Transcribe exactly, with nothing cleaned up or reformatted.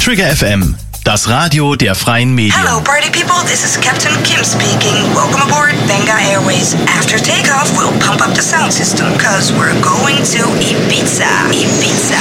Trigger F M, das Radio der freien Medien. Hello party people, this is Captain Kim speaking. Welcome aboard Benga Airways. After takeoff, we'll pump up the sound system, cause we're going to Ibiza. Ibiza.